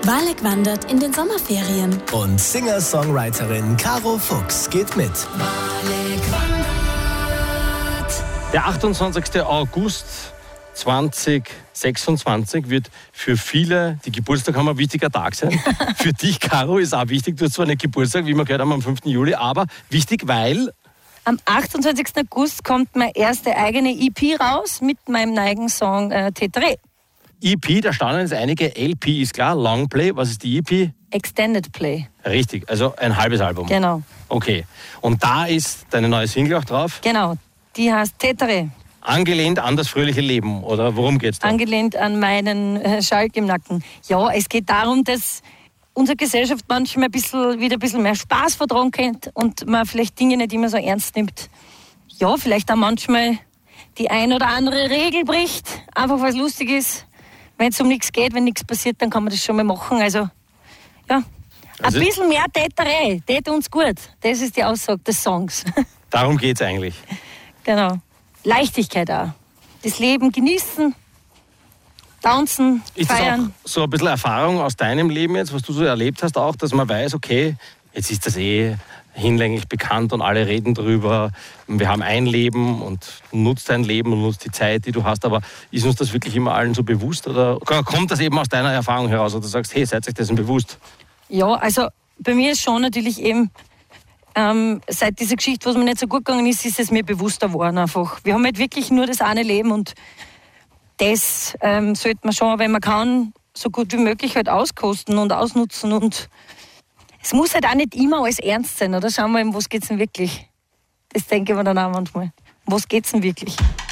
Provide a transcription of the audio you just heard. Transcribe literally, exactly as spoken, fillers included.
Walek wandert in den Sommerferien. Und Singer-Songwriterin Caro Fuchs geht mit. Walek wandert. Der achtundzwanzigster August zweitausendsechsundzwanzig wird für viele, die Geburtstag haben, ein wichtiger Tag sein. Für dich, Caro, ist auch wichtig. Du hast zwar nicht Geburtstag, wie wir gehört haben, am fünften Juli, aber wichtig, weil... Am achtundzwanzigsten August kommt meine erste eigene E P raus mit meinem neuen Song äh, Tetere. E P, da standen jetzt einige. L P ist klar, Longplay. Was ist die E P? Extended Play. Richtig, also ein halbes Album. Genau. Okay. Und da ist deine neue Single auch drauf? Genau, die heißt Tetere. Angelehnt an das fröhliche Leben, oder worum geht's da? Angelehnt an meinen äh, Schalk im Nacken. Ja, es geht darum, dass unsere Gesellschaft manchmal ein bisschen, wieder ein bisschen mehr Spaß vertragen könnte und man vielleicht Dinge nicht immer so ernst nimmt. Ja, vielleicht auch manchmal die ein oder andere Regel bricht, einfach weil es lustig ist. Wenn es um nichts geht, wenn nichts passiert, dann kann man das schon mal machen. Also, ja, also ein bisschen mehr Täterei, tät uns gut. Das ist die Aussage des Songs. Darum geht's eigentlich. Genau. Leichtigkeit auch. Das Leben genießen, tanzen, ist feiern. Das auch so ein bisschen Erfahrung aus deinem Leben jetzt, was du so erlebt hast, auch, dass man weiß, okay, jetzt ist das eh hinlänglich bekannt und alle reden drüber. Wir haben ein Leben und du nutzt dein Leben und nutzt die Zeit, die du hast. Aber ist uns das wirklich immer allen so bewusst? Oder kommt das eben aus deiner Erfahrung heraus, oder du sagst, hey, seid euch dessen bewusst? Ja, also bei mir ist schon natürlich eben, ähm, seit dieser Geschichte, was mir nicht so gut gegangen ist, ist es mir bewusster geworden einfach. Wir haben halt wirklich nur das eine Leben und das ähm, sollte man schon, wenn man kann, so gut wie möglich halt auskosten und ausnutzen. Und es muss halt auch nicht immer alles ernst sein, oder? Schauen wir eben, was geht's denn wirklich? Das denke ich mir dann auch manchmal. Was geht's denn wirklich?